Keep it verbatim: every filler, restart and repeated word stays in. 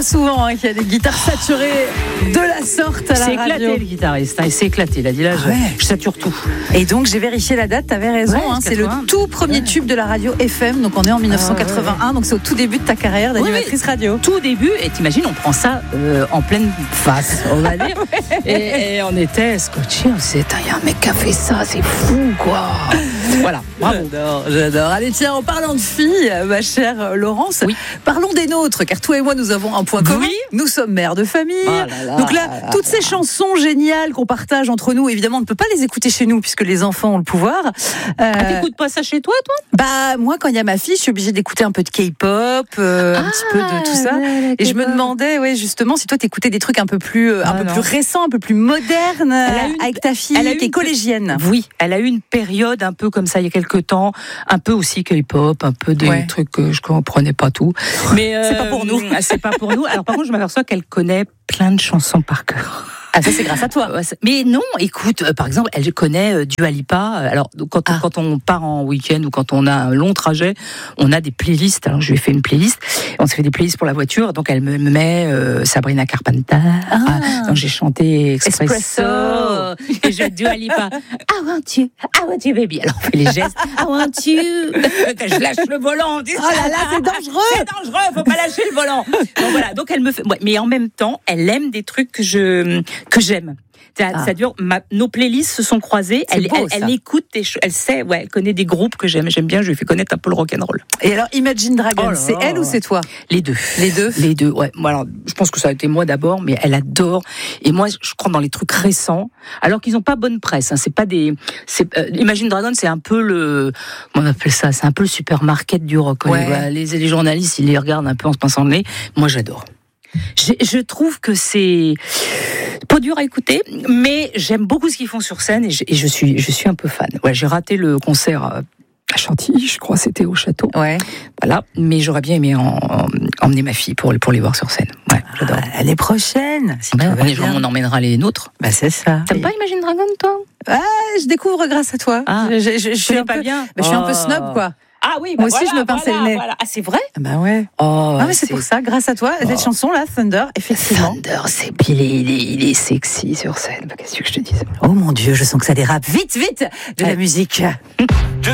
pas souvent hein, qu'il y a des guitares saturées de la sorte à la c'est radio. C'est éclaté le guitariste, hein, il s'est éclaté. Il a dit là, je, ouais. je sature tout. Et donc j'ai vérifié la date, t'avais raison. Ouais, hein, c'est le tout premier ouais. tube de la radio F M. Donc on est en dix-neuf cent quatre-vingt-un. Ah, ouais. Donc c'est au tout début de ta carrière d'animatrice ouais, radio. Tout début. Et t'imagines, on prend ça euh, en pleine face, on va dire. ouais. et, et on était scotchés. On se disait, il y a un mec qui a fait ça, c'est fou quoi. Voilà, bravo. J'adore, j'adore. Allez, tiens, en parlant de filles, ma chère Laurence, oui. parlons des nôtres, car toi et moi, nous avons un point commun. Oui. Nous sommes mères de famille. Oh là là, donc là, là toutes là, ces là. chansons géniales qu'on partage entre nous, évidemment, on ne peut pas les écouter chez nous, puisque les enfants ont le pouvoir. Euh, ah, t'écoutes pas ça chez toi, toi ? Bah, moi, quand il y a ma fille, je suis obligée d'écouter un peu de K-pop, euh, ah, un petit peu de tout ça. Ouais, et je me demandais, ouais, justement, si toi, t'écoutais des trucs un peu plus, euh, un ah, peu plus récents, un peu plus modernes, une, avec ta fille qui est collégienne. Oui, elle a eu une période un peu comme ça il y a quelques temps, un peu aussi K-pop, un peu des ouais. trucs que je comprenais pas tout. Mais euh, c'est pas pour nous. C'est pas pour nous. Alors par contre, je m'aperçois qu'elle connaît plein de chansons par cœur. Ah, ça, c'est grâce à toi. Mais non, écoute, euh, par exemple, elle connaît euh, Dua Lipa. Alors, quand, ah. quand on part en week-end ou quand on a un long trajet, on a des playlists. Alors, je lui ai fait une playlist. On se fait des playlists pour la voiture. Donc, elle me met euh, Sabrina Carpenter. Ah. Ah, donc, j'ai chanté Expresso. Espresso. Et je Dua Lipa. I want you, I want you, baby. Alors, on fait les gestes. I want you. Je lâche le volant. Oh là là, c'est dangereux. C'est dangereux, faut pas lâcher le volant. Donc, voilà. Donc, elle me fait. Ouais, mais en même temps, elle aime des trucs que je. que j'aime. Ça, ah. ça dure, ma, nos playlists se sont croisées. Elle, beau, elle, elle écoute des choses. Elle sait, ouais, elle connaît des groupes que j'aime. J'aime bien. Je lui fais connaître un peu le rock'n'roll. Et alors, Imagine Dragons, oh c'est elle ou c'est toi ? Les deux. Les deux. Les deux. Ouais. Moi, alors, je pense que ça a été moi d'abord, mais elle adore. Et moi, je crois dans les trucs récents, alors qu'ils n'ont pas bonne presse. Hein. C'est pas des. C'est, euh, Imagine Dragons, c'est un peu le. Comment on appelle ça ? C'est un peu le supermarket du rock. Ouais. Les, les journalistes, ils les regardent un peu en se pinçant le nez. Moi, j'adore. Je, je trouve que c'est pas dur à écouter, mais j'aime beaucoup ce qu'ils font sur scène et je, et je suis, je suis un peu fan. Ouais, j'ai raté le concert à Chantilly, je crois, c'était au château. Ouais. Voilà, mais j'aurais bien aimé en, en, emmener ma fille pour, pour les voir sur scène. Ouais, j'adore. Ah, l'année prochaine. Si ben, on, bien. on emmènera les nôtres. Bah c'est ça. T'aimes oui. pas Imagine Dragon, toi ? Ah, je découvre grâce à toi. Ah, je, je, je, je suis un pas peu, bien. Bah, je suis oh. un peu snob, quoi. Ah oui, moi bah aussi voilà, je me pinçais voilà, le nez. Voilà. Ah c'est vrai ? Bah ouais. Oh, ah mais c'est, c'est pour ça, grâce à toi, oh. cette chanson là, Thunder, effectivement. Thunder, c'est il est, il est, il est sexy sur scène. Qu'est-ce que je te dis ? Oh mon Dieu, je sens que ça dérape vite, vite de ouais. la musique.